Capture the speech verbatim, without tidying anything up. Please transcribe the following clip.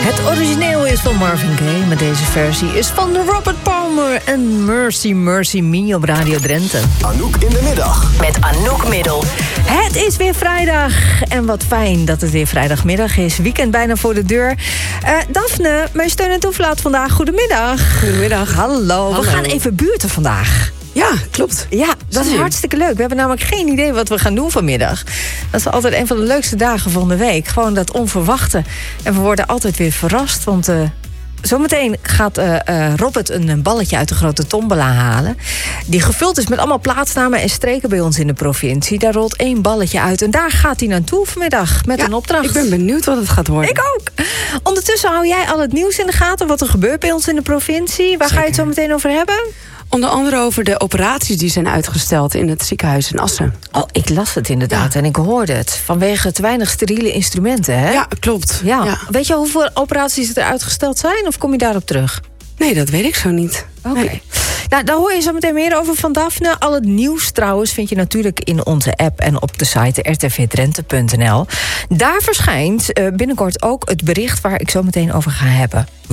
Het origineel is van Marvin Gaye, maar deze versie is van de Robert Palmer en Mercy Mercy Me op Radio Drenthe. Anouk in de middag. Met Anouk Middel. Het is weer vrijdag en wat fijn dat het weer vrijdagmiddag is. Weekend bijna voor de deur. Uh, Daphne, mijn steun en toeverlaat vandaag. Goedemiddag. Goedemiddag. Hallo. Hallo. We gaan even buurten vandaag. Ja, klopt. Ja, dat is Zin. hartstikke leuk. We hebben namelijk geen idee wat we gaan doen vanmiddag. Dat is altijd een van de leukste dagen van de week. Gewoon dat onverwachte. En we worden altijd weer verrast, want uh, zometeen gaat uh, uh, Robert een, een balletje uit de grote tombola halen. Die gevuld is met allemaal plaatsnamen en streken bij ons in de provincie. Daar rolt één balletje uit en daar gaat hij naartoe vanmiddag met Ja, een opdracht. Ik ben benieuwd wat het gaat worden. Ik ook. Ondertussen hou jij al het nieuws in de gaten, wat er gebeurt bij ons in de provincie. Waar Zeker. ga je het zo meteen over hebben? Onder andere over de operaties die zijn uitgesteld in het ziekenhuis in Assen. Oh, ik las het inderdaad Ja. en ik hoorde het. Vanwege te weinig steriele instrumenten, hè? Ja, klopt. Ja. Ja. Weet je hoeveel operaties er uitgesteld zijn? Of kom je daarop terug? Nee, dat weet ik zo niet. Oké. Nee. Nou, daar hoor je zo meteen meer over van Daphne. Al het nieuws trouwens vind je natuurlijk in onze app en op de site r t v drenthe punt n l. Daar verschijnt uh, binnenkort ook het bericht waar ik zo meteen over ga hebben.